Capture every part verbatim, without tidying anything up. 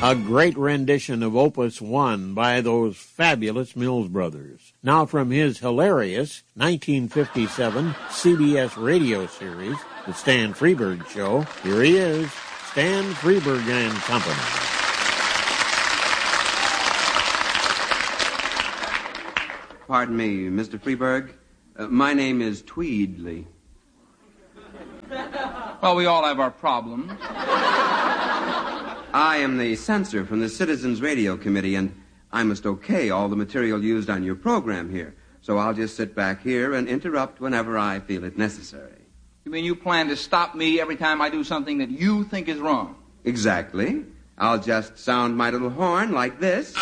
A great rendition of Opus one by those fabulous Mills Brothers. Now from his hilarious nineteen fifty-seven C B S radio series, The Stan Freberg Show, here he is, Stan Freberg and Company. Pardon me, Mister Freberg. Uh, my name is Tweedley. Well, we all have our problems. I am the censor from the Citizens Radio Committee, and I must okay all the material used on your program here. So I'll just sit back here and interrupt whenever I feel it necessary. You mean you plan to stop me every time I do something that you think is wrong? Exactly. I'll just sound my little horn like this.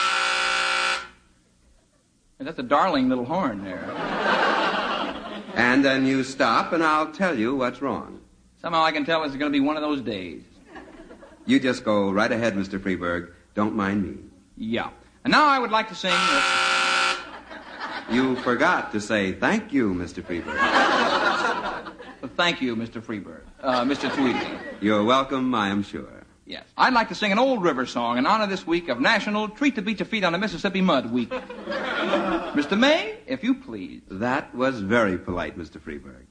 That's a darling little horn there. And then you stop, and I'll tell you what's wrong. Somehow I can tell it's going to be one of those days. You just go right ahead, Mister Freberg. Don't mind me. Yeah. And now I would like to sing... Uh... You forgot to say thank you, Mister Freberg. Well, thank you, Mister Freberg. Uh, Mister Tweedley. You're welcome, I am sure. Yes. I'd like to sing an old river song in honor this week of National Treat to Beat Your Feet on the Mississippi Mud Week. Mister May, if you please. That was very polite, Mister Freberg.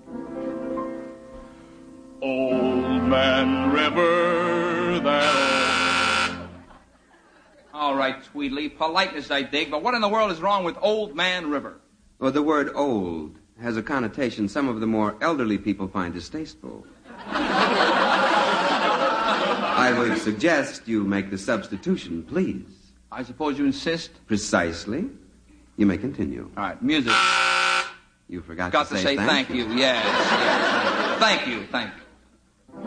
Old Man River, that old... All right, Tweedley, politeness I dig, but what in the world is wrong with Old Man River? Well, the word old has a connotation some of the more elderly people find distasteful. I would suggest you make the substitution, please. I suppose you insist? Precisely. You may continue. All right, music. You forgot Got to to say, say thank, thank you. you. Yes, yes. Thank you, thank you.